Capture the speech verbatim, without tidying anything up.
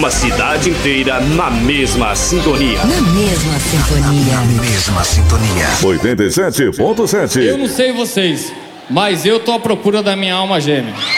Uma cidade inteira na mesma sintonia. Na mesma sintonia. Na mesma sintonia. oitenta e sete ponto sete. Eu não sei vocês, mas eu tô à procura da minha alma gêmea.